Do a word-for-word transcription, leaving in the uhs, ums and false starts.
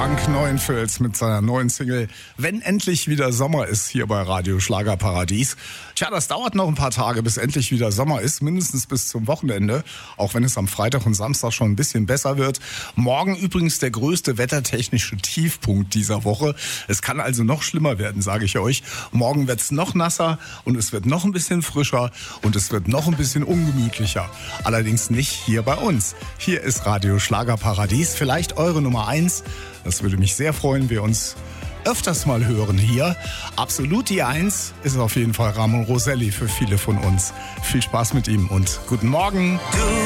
Frank Neuenfels mit seiner neuen Single Wenn endlich wieder Sommer ist hier bei Radio Schlagerparadies. Tja, das dauert noch ein paar Tage, bis endlich wieder Sommer ist, mindestens bis zum Wochenende, auch wenn es am Freitag und Samstag schon ein bisschen besser wird. Morgen übrigens der größte wettertechnische Tiefpunkt dieser Woche. Es kann also noch schlimmer werden, sage ich euch. Morgen wird's noch nasser und es wird noch ein bisschen frischer und es wird noch ein bisschen ungemütlicher. Allerdings nicht hier bei uns. Hier ist Radio Schlagerparadies, vielleicht eure Nummer eins. Das würde mich sehr freuen, wir uns öfters mal hören hier. Absolut die Eins ist auf jeden Fall Ramon Roselli für viele von uns. Viel Spaß mit ihm und guten Morgen.